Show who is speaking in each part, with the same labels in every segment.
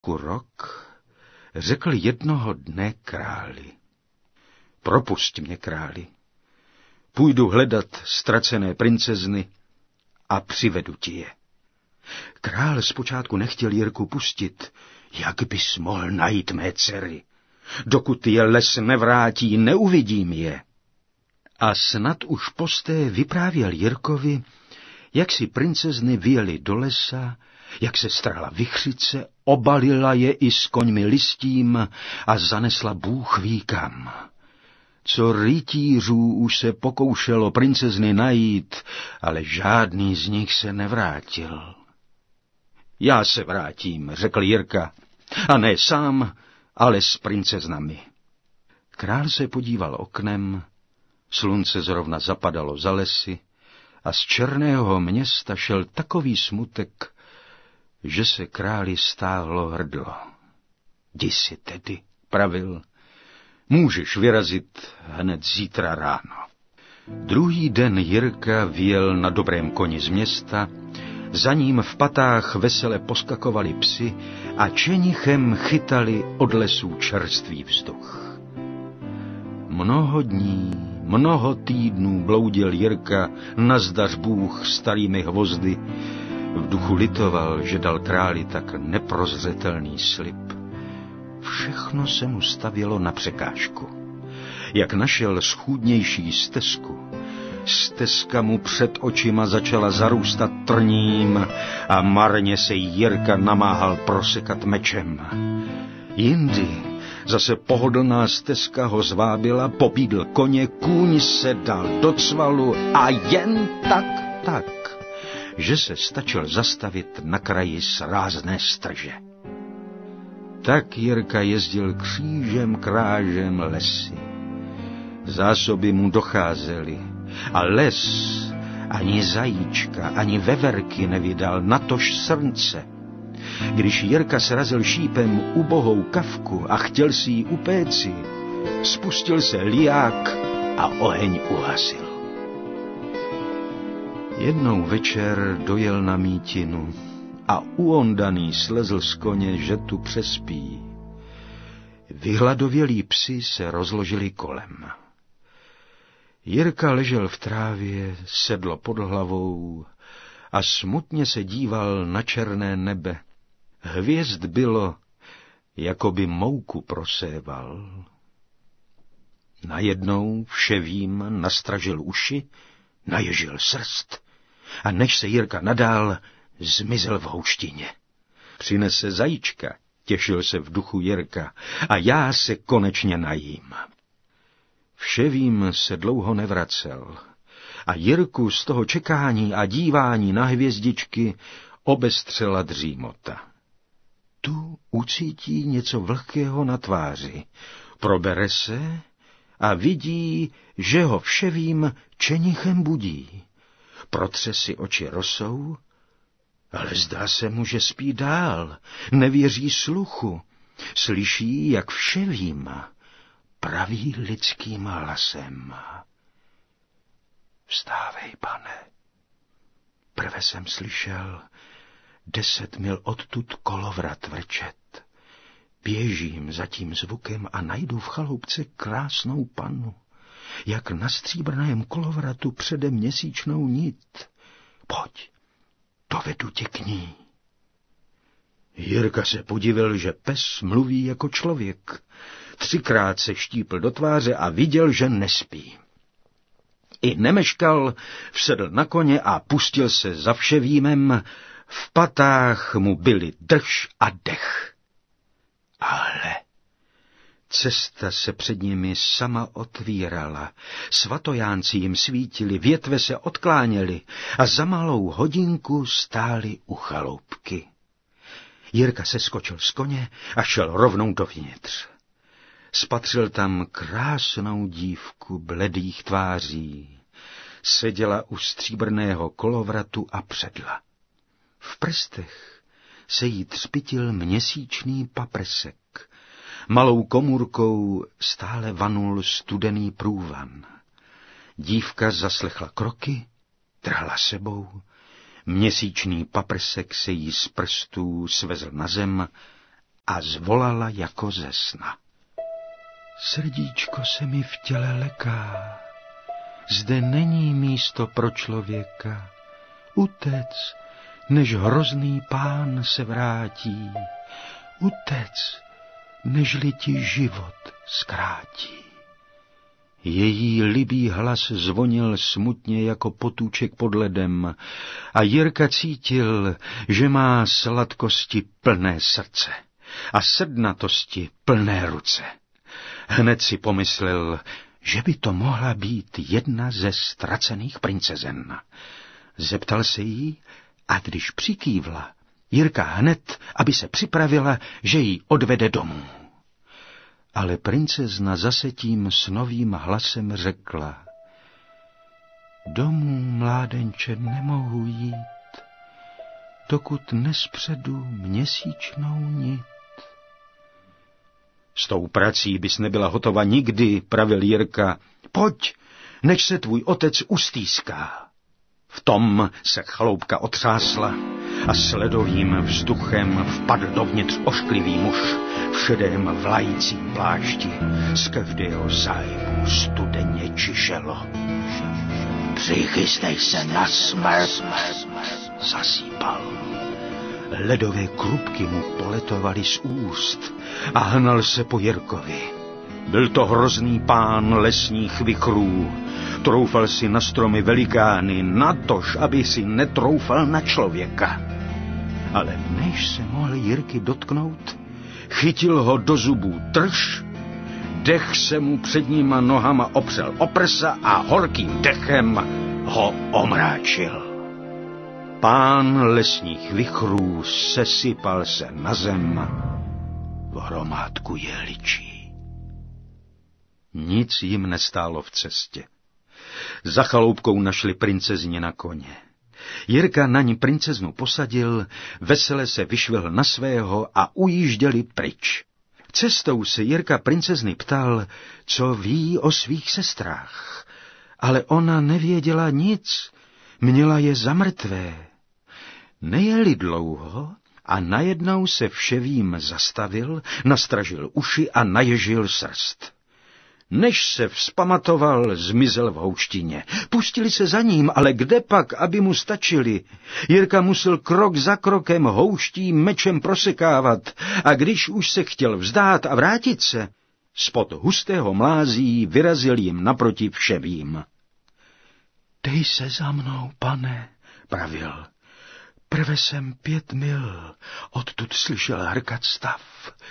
Speaker 1: Rok řekl jednoho dne králi: Propusť mě, králi, půjdu hledat ztracené princezny a přivedu ti je. Král zpočátku nechtěl Jirku pustit. Jak bys mohl najít mé dcery? Dokud je les nevrátí, neuvidím je. A snad už posté vyprávěl Jirkovi, jak si princezny vyjeli do lesa, jak se strhla vichřice, obalila je i s koňmi listím a zanesla Bůh ví kam. Co rytířů už se pokoušelo princezny najít, ale žádný z nich se nevrátil. Já se vrátím, řekl Jirka, a ne sám, ale s princeznami. Král se podíval oknem, slunce zrovna zapadalo za lesy a z černého města šel takový smutek, že se králi stáhlo hrdlo. Jdi si tedy, pravil, můžeš vyrazit hned zítra ráno. Druhý den Jirka vyjel na dobrém koni z města, za ním v patách vesele poskakovali psi a čenichem chytali od lesů čerstvý vzduch. Mnoho dní, mnoho týdnů bloudil Jirka nazdař Bůh starými hvozdy. V duchu litoval, že dal králi tak neprozřetelný slib. Všechno se mu stavělo na překážku. Jak našel schůdnější stezku, stezka mu před očima začala zarůstat trním a marně se Jirka namáhal prosekat mečem. Jindy zase pohodlná stezka ho zvábila, pobídl koně, kůň se dal do cvalu a jen tak, že se stačil zastavit na kraji srázné strže. Tak Jirka jezdil křížem krážem lesy. Zásoby mu docházely a les ani zajíčka, ani veverky nevydal, natož srnce. Když Jirka srazil šípem ubohou kavku a chtěl si ji upéci, spustil se liják a oheň uhasil. Jednou večer dojel na mítinu a uondaný slezl z koně, že tu přespí. Vyhladovělí psi se rozložili kolem. Jirka ležel v trávě, sedlo pod hlavou a smutně se díval na černé nebe. Hvězd bylo, jako by mouku proséval. Najednou vševím nastražil uši, naježil srst a než se Jirka nadál, zmizel v houštině. Přinese zajíčka, těšil se v duchu Jirka, a já se konečně najím. Vševím se dlouho nevracel a Jirku z toho čekání a dívání na hvězdičky obestřela dřímota. Tu ucítí něco vlhkého na tváři, probere se a vidí, že ho vševím čenichem budí. Protře si oči rosou, ale zdá se mu, že spí dál, nevěří sluchu, slyší, jak vševím praví lidským hlasem. Vstávej, pane. Prve jsem slyšel 10 mil odtud kolovrat vrčet. Běžím za tím zvukem a najdu v chaloupce krásnou pannu, jak na stříbrném kolovratu přede měsíčnou nit. Pojď, dovedu tě k ní. Jirka se podivil, že pes mluví jako člověk. 3krát se štípl do tváře a viděl, že nespí. I nemeškal, vsedl na koně a pustil se za vševímem. V patách mu byly drž a dech. Ale cesta se před nimi sama otvírala, svatojánci jim svítili, větve se odkláněly a za malou hodinku stáli u chaloupky. Jirka se skočil z koně a šel rovnou dovnitř. Spatřil tam krásnou dívku bledých tváří. Seděla u stříbrného kolovratu a předla. V prstech se jí třpitil měsíčný paprsek. Malou komůrkou stále vanul studený průvan. Dívka zaslechla kroky, trhla sebou. Měsíčný paprsek se jí z prstů svezl na zem a zvolala jako ze sna. Srdíčko se mi v těle leká, zde není místo pro člověka. Utec, než hrozný pán se vrátí. Utec, nežli ti život zkrátí. Její libý hlas zvonil smutně jako potůček pod ledem a Jirka cítil, že má sladkosti plné srdce a srdnatosti plné ruce. Hned si pomyslel, že by to mohla být jedna ze ztracených princezen. Zeptal se jí a když přikývla, Jirka hned, aby se připravila, že ji odvede domů. Ale princezna zase tím snovým hlasem řekla: domů, mládenče, nemohu jít, dokud nespředu měsíčnou nit. S tou prací bys nebyla hotova nikdy, pravil Jirka. Pojď, než se tvůj otec ustýská. V tom se chaloupka otřásla a s ledovým vzduchem vpadl dovnitř ošklivý muž v šedém vlajícím plášti. Z každého zájmu studeně čišelo. Přichystej se na smrt, zasípal. Ledové krupky mu poletovaly z úst a hnal se po Jirkovi. Byl to hrozný pán lesních vichrů. Troufal si na stromy velikány, natož, aby si netroufal na člověka. Ale než se mohl Jirky dotknout, chytil ho do zubů drž, dech se mu předníma nohama opřel o prsa a horkým dechem ho omráčil. Pán lesních vichrů sesypal se na zem v hromádku jehličí. Nic jim nestálo v cestě. Za chaloupkou našli princezně na koně. Jirka na ní princeznu posadil, vesele se vyšvihl na svého a ujížděli pryč. Cestou se Jirka princezny ptal, co ví o svých sestrách, ale ona nevěděla nic, měla je za mrtvé. Nejeli dlouho a najednou se vševým zastavil, nastražil uši a naježil srst. Než se vzpamatoval, zmizel v houštině. Pustili se za ním, ale kde pak, aby mu stačili? Jirka musel krok za krokem houští mečem prosekávat a když už se chtěl vzdát a vrátit se, spod hustého mlází vyrazil jim naproti vševým. Dej se za mnou, pane, pravil. Prve jsem 5 mil odtud slyšel hrkat stav.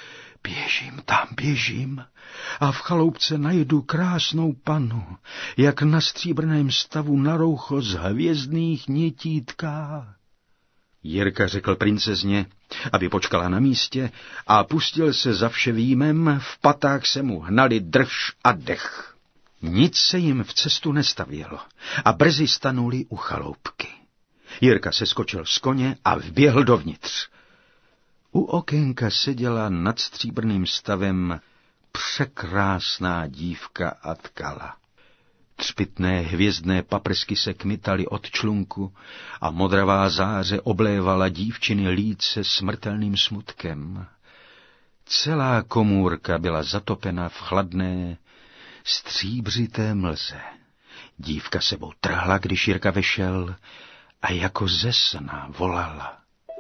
Speaker 1: Běžím a v chaloupce najdu krásnou panu, jak na stříbrném stavu na roucho z hvězdných nití tká. Jirka řekl princezně, aby počkala na místě a pustil se za vševýmem, v patách se mu hnali drž a dech. Nic se jim v cestu nestavělo a brzy stanuli u chaloupky. Jirka se skočil z koně a vběhl dovnitř. U okénka seděla nad stříbrným stavem překrásná dívka a tkala. Třpytné hvězdné paprsky se kmitaly od člunku a modravá záře oblévala dívčiny líce smrtelným smutkem. Celá komůrka byla zatopena v chladné, stříbřité mlze. Dívka sebou trhla, když Jirka vešel, a jako ze sna volala.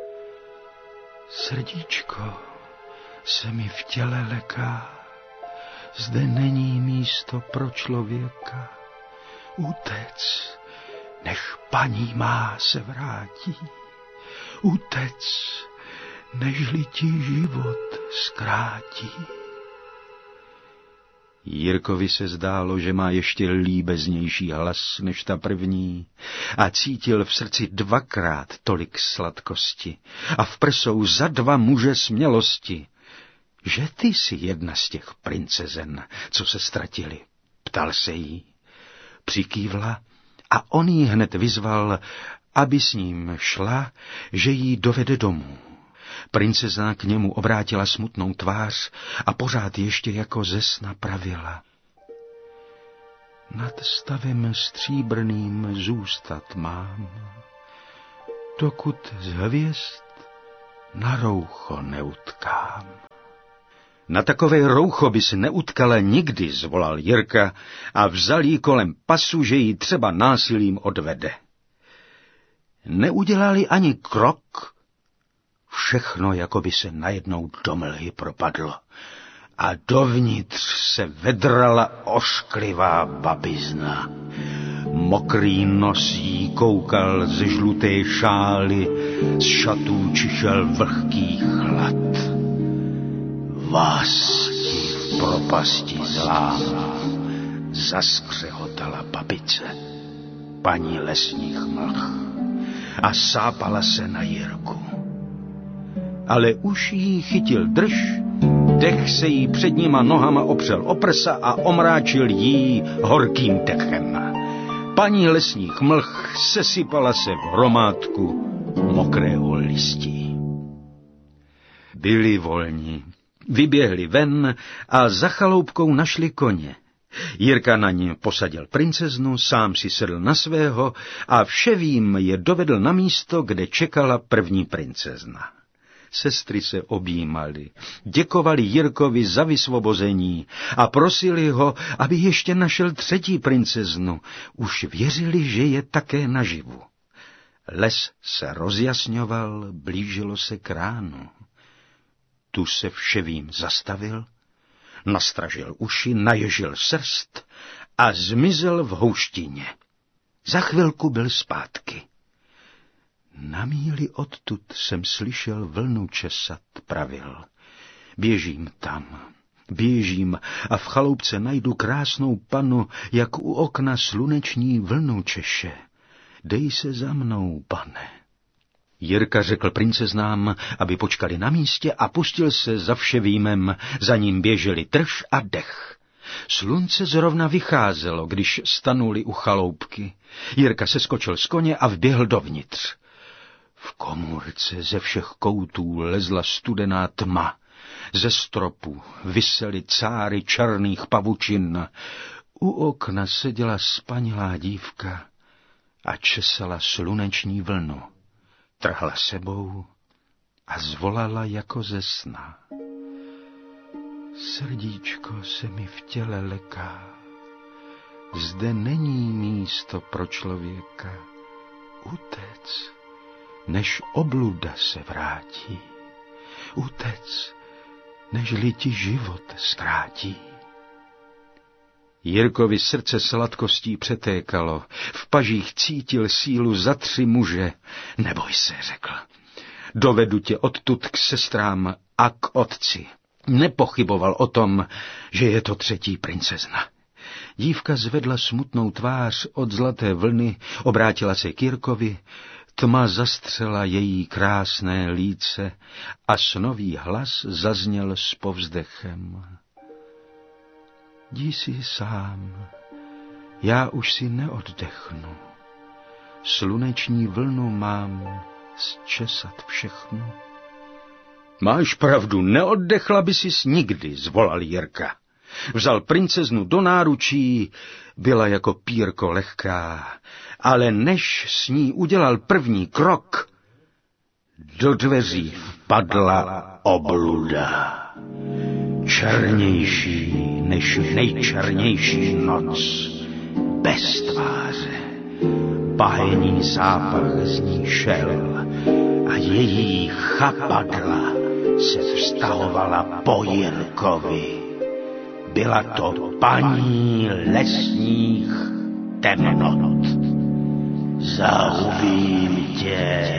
Speaker 1: Srdíčko se mi v těle leká, zde není místo pro člověka. Utec, než paní má se vrátí. Utec, nežli ti život zkrátí. Jirkovi se zdálo, že má ještě líbeznější hlas než ta první a cítil v srdci 2krát tolik sladkosti a v prsou za 2 muže smělosti. Že ty jsi jedna z těch princezen, co se ztratili, ptal se jí. Přikývla a on jí hned vyzval, aby s ním šla, že jí dovede domů. Princezna k němu obrátila smutnou tvář a pořád ještě jako ze sna pravila. Nad stavem stříbrným zůstat mám, dokud z hvězd Na roucho neutkám. Na takové roucho by se neutkala nikdy, zvolal Jirka a vzal jí kolem pasu, že ji třeba násilím odvede. Neudělali ani krok, všechno jako by se najednou do mlhy propadlo a dovnitř se vedrala ošklivá babizna. Mokrý nos jí koukal ze žluté šály, z šatů čišel vlhký chlad. Vás ti v propasti zlám, zaskřehotala babice, paní lesních mlh, a sápala se na Jirku. Ale už jí chytil drž, dech se jí před nima nohama opřel o prsa a omráčil jí horkým dechem. Paní lesních mlh sesypala se v hromádku mokrého listí. Byli volní, vyběhli ven a za chaloupkou našli koně. Jirka na ní posadil princeznu, sám si sedl na svého a vševým je dovedl na místo, kde čekala první princezna. Sestry se objímali, děkovali Jirkovi za vysvobození a prosili ho, aby ještě našel třetí princeznu. Už věřili, že je také naživu. Les se rozjasňoval, blížilo se k ránu. Tu se vševým zastavil, nastražil uši, naježil srst a zmizel v houštině. Za chvilku byl zpátky. Na míli odtud jsem slyšel vlnu česat, pravil. Běžím tam, běžím a v chaloupce najdu krásnou panu, jak u okna sluneční vlnu češe. Dej se za mnou, pane. Jirka řekl princeznám, aby počkali na místě a pustil se za vševýmem, za ním běželi trž a dech. Slunce zrovna vycházelo, když stanuli u chaloupky. Jirka se skočil z koně a vběhl dovnitř. V komůrce ze všech koutů lezla studená tma. Ze stropu visely cáry černých pavučin. U okna seděla spanilá dívka a česala sluneční vlnu. Trhla sebou a zvolala jako ze sna. Srdíčko se mi v těle leká, zde není místo pro člověka. Utec, než obluda se vrátí. Utec, nežli ti život ztrátí. Jirkovi srdce sladkostí přetékalo, v pažích cítil sílu za 3 muže. Neboj se, řekl, dovedu tě odtud k sestrám a k otci. Nepochyboval o tom, že je to třetí princezna. Dívka zvedla smutnou tvář od zlaté vlny, obrátila se k Jirkovi, tma zastřela její krásné líce a snový hlas zazněl s povzdechem. Jdi si sám, já už si neoddechnu. Sluneční vlnu mám zčesat všechnu. Máš pravdu, neoddechla by sis nikdy, zvolal Jirka. Vzal princeznu do náručí, byla jako pírko lehká, ale než s ní udělal první krok, do dveří vpadla obluda. Černější než nejčernější noc, bez tváře. Bahenní zápach z ní šel a její chapadla se vztahovala po Jirkovi. Byla to paní lesních temnot. Zahubím tě,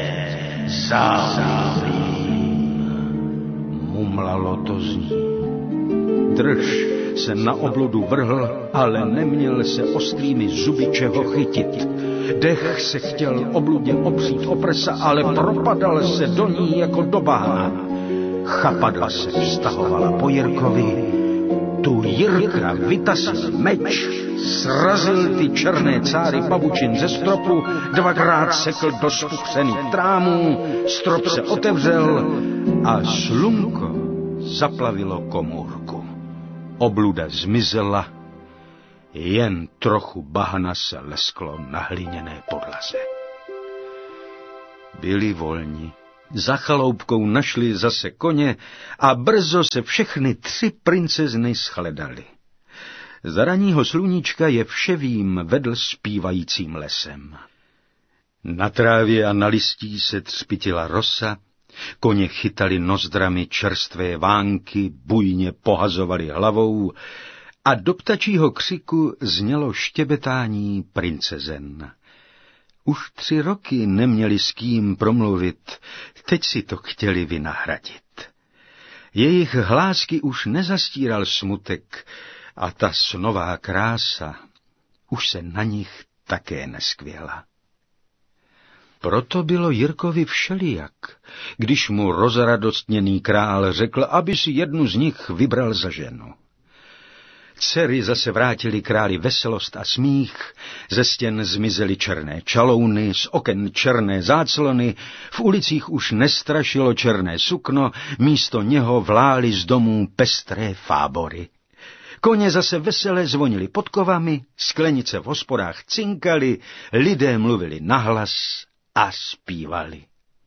Speaker 1: zahubím, mumlalo to z ní. Drž se na obludu vrhl, ale neměl se ostrými zuby čeho chytit. Dech se chtěl obludě opřít o prsa, ale propadal se do ní jako do bahna. Chapadla se vztahovala po Jirkovi. Tu Jirka vytasil meč, srazil ty černé cáry pavučin ze stropu, 2krát sekl do spuchřených trámů, strop se otevřel a slunko zaplavilo komůrku. Obluda zmizela, jen trochu bahna se lesklo na hliněné podlaze. Byli volní, Za chaloupkou našli zase koně a brzo se všechny 3 princezny shledaly. Za ranního sluníčka je vševým vedl zpívajícím lesem. Na trávě a na listí se třpitila rosa, koně chytali nozdrami čerstvé vánky, bujně pohazovali hlavou a do ptačího křiku znělo štěbetání princezen. Už 3 roky neměli s kým promluvit, teď si to chtěli vynahradit. Jejich hlásky už nezastíral smutek a ta snová krása už se na nich také neskvěla. Proto bylo Jirkovi všelijak, když mu rozradostněný král řekl, aby si jednu z nich vybral za ženu. Dcery zase vrátili králi veselost a smích, ze stěn zmizely černé čalouny, z oken černé záclony, v ulicích už nestrašilo černé sukno, místo něho vlály z domů pestré fábory. Koně zase veselé zvonili podkovami, sklenice v hospodách cinkaly, lidé mluvili nahlas a zpívali.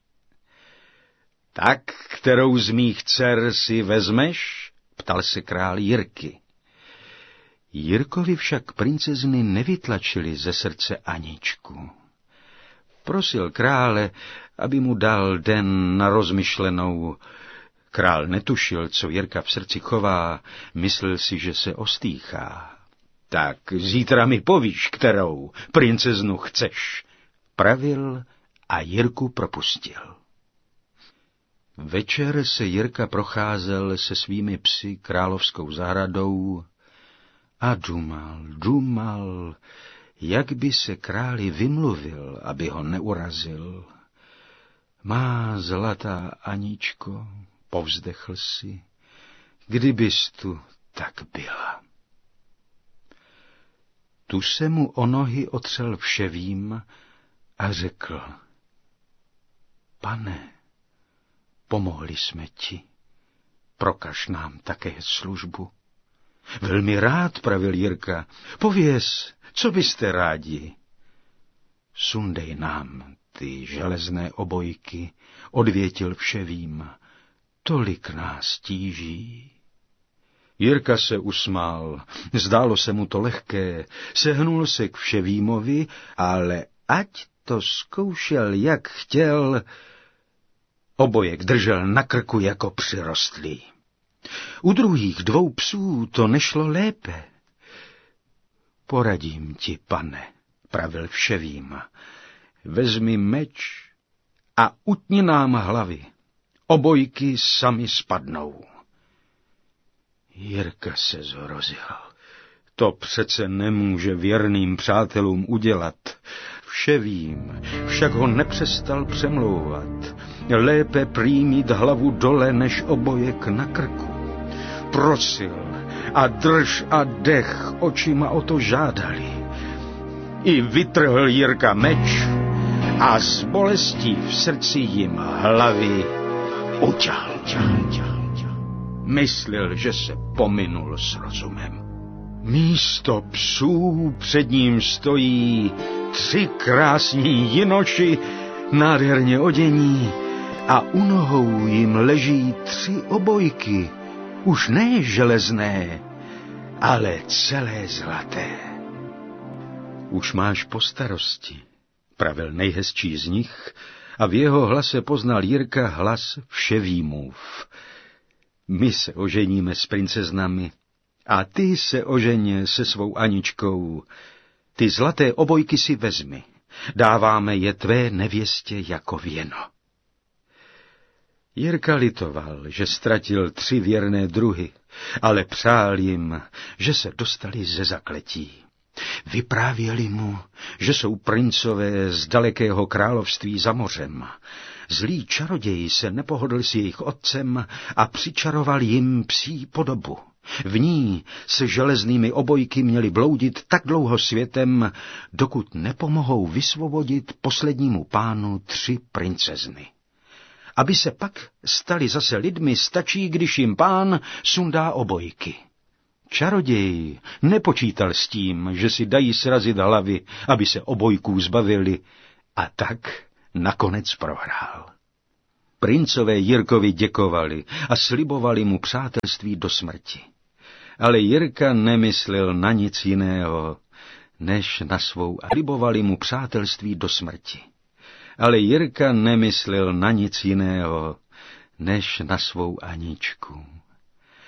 Speaker 1: Tak, kterou z mých dcer si vezmeš? Ptal se král Jirky. Jirkovi však princezny nevytlačily ze srdce Aničku. Prosil krále, aby mu dal den na rozmyšlenou. Král netušil, co Jirka v srdci chová, myslel si, že se ostýchá. Tak zítra mi povíš, kterou princeznu chceš, pravil a Jirku propustil. Večer se Jirka procházel se svými psy královskou zahradou a dumal, jak by se králi vymluvil, aby ho neurazil. Má zlatá Aničko, povzdechl si, kdybys tu tak byla. Tu se mu o nohy otřel vševým a řekl, pane, pomohli jsme ti, prokaž nám také službu. Velmi rád, pravil Jirka, pověz, co byste rádi. Sundej nám ty železné obojky, odvětil vševým, tolik nás tíží. Jirka se usmál, zdálo se mu to lehké, sehnul se k vševímovi, ale ať to zkoušel, jak chtěl, obojek držel na krku jako přirostlý. U druhých 2 psů to nešlo lépe. Poradím ti, pane, pravil vševým, vezmi meč a utni nám hlavy, obojky sami spadnou. Jirka se zhrozil. To přece nemůže věrným přátelům udělat. Vševým však ho nepřestal přemlouvat. Lépe prý mít hlavu dole, než obojek na krku. Prosil a drž a dech očima o to žádali. I vytrhl Jirka meč a s bolestí v srdci jim hlavy uťal. Myslel, že se pominul s rozumem. Místo psů před ním stojí 3 krásní jinoši, nádherně odění, a u nohou jim leží 3 obojky, už ne železné, ale celé zlaté. Už máš po starosti, pravil nejhezčí z nich, a v jeho hlase poznal Jirka hlas vševýmův. My se oženíme s princeznami a ty se oženě se svou Aničkou. Ty zlaté obojky si vezmi, dáváme je tvé nevěstě jako věno. Jirka litoval, že ztratil 3 věrné druhy, ale přál jim, že se dostali ze zakletí. Vyprávěli mu, že jsou princové z dalekého království za mořem. Zlý čaroděj se nepohodl s jejich otcem a přičaroval jim psí podobu. V ní se železnými obojky měli bloudit tak dlouho světem, dokud nepomohou vysvobodit poslednímu pánu 3 princezny. Aby se pak stali zase lidmi, stačí, když jim pán sundá obojky. Čaroděj nepočítal s tím, že si dají srazit hlavy, aby se obojků zbavili, a tak nakonec prohrál. Princové Jirkovi děkovali a slibovali mu přátelství do smrti. Ale Jirka nemyslel na nic jiného, než na svou a slibovali mu přátelství do smrti. Ale Jirka nemyslel na nic jiného, než na svou Aničku.